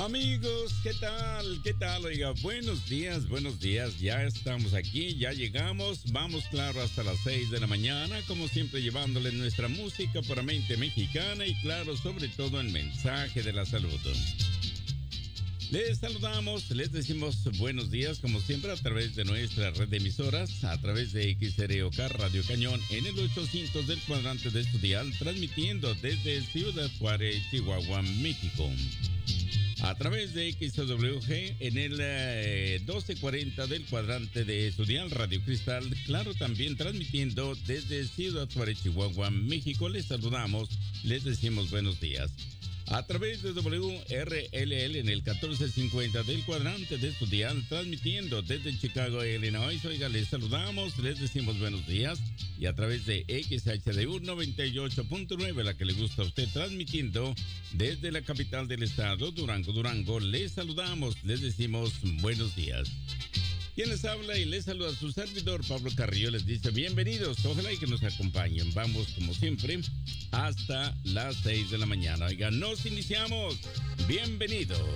Amigos, ¿qué tal? ¿Qué tal? Oiga, buenos días. Ya estamos aquí, ya llegamos. Vamos, claro, hasta las 6 de la mañana. Como siempre, llevándoles nuestra música puramente mexicana y, claro, sobre todo el mensaje de la salud. Les saludamos, les decimos buenos días, como siempre, a través de nuestra red de emisoras, a través de XROK Radio Cañón, en el 800 del cuadrante de Estudial, transmitiendo desde Ciudad Juárez, Chihuahua, México. A través de XWG en el 1240 del cuadrante de Estudial Radio Cristal, claro, también transmitiendo desde Ciudad Juárez, Chihuahua, México. Les saludamos, les decimos buenos días. A través de WRLL en el 1450 del cuadrante de Estudial, transmitiendo desde Chicago, Illinois. Oiga, les saludamos, les decimos buenos días. Y a través de XHDU 98.9, la que le gusta a usted, transmitiendo desde la capital del estado, Durango, les saludamos, les decimos buenos días. Quien les habla y les saluda a su servidor, Pablo Carrillo, les dice bienvenidos, ojalá y que nos acompañen. Vamos, como siempre, hasta las 6 de la mañana. Oigan, nos iniciamos. Bienvenidos.